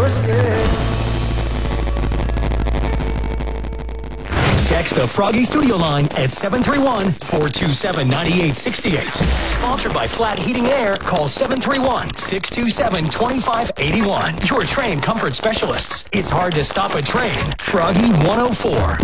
Text the Froggy Studio line at 731-427-9868. Sponsored by Flat Heating Air. Call 731-627-2581. Your train comfort specialists. It's hard to stop a train. Froggy 104.